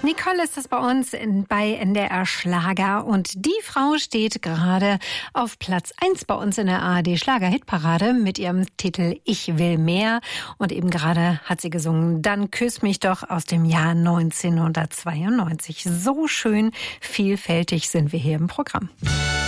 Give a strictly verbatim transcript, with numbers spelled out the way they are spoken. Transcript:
Nicole ist das bei uns in, bei N D R Schlager und die Frau steht gerade auf Platz eins bei uns in der A R D Schlager-Hitparade mit ihrem Titel Ich will mehr und eben gerade hat sie gesungen Dann küss mich doch aus dem Jahr neunzehnhundertzweiundneunzig. So schön vielfältig sind wir hier im Programm.